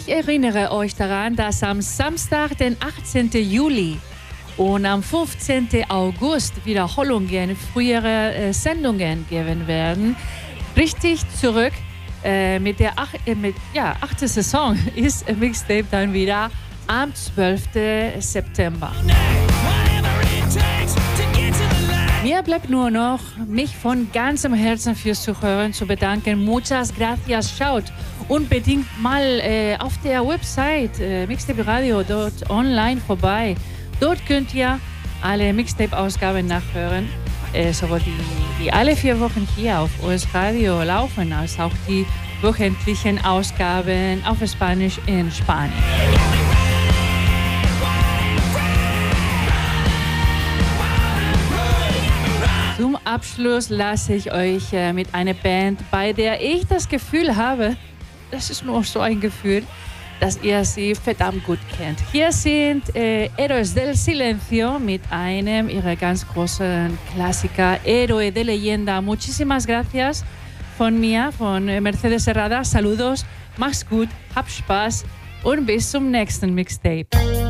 Ich erinnere euch daran, dass am Samstag, den 18. Juli und am 15. August Wiederholungen früherer Sendungen geben werden. Richtig zurück mit der 8. Saison ist Mixtape dann wieder am 12. September. Mir bleibt nur noch, mich von ganzem Herzen fürs Zuhören zu bedanken. Muchas gracias. Schaut unbedingt mal auf der Website Mixtape Radio dort online vorbei. Dort könnt ihr alle Mixtape-Ausgaben nachhören. Sowohl die alle 4 Wochen hier auf US Radio laufen, als auch die wöchentlichen Ausgaben auf Spanisch in Spanien. Zum Abschluss lasse ich euch mit einer Band, bei der ich das Gefühl habe, das ist nur so ein Gefühl, dass ihr sie verdammt gut kennt. Hier sind Héroes del Silencio mit einem ihrer ganz großen Klassiker, Héroe de Leyenda. Muchísimas gracias von mir, von Mercedes Serrada. Saludos, mach's gut, hab Spaß und bis zum nächsten Mixtape.